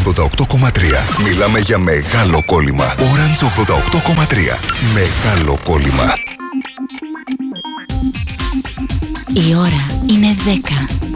88,3. Μιλάμε για μεγάλο κόλλημα. Orange 88,3. Μεγάλο κόλλημα. Η ώρα είναι 10.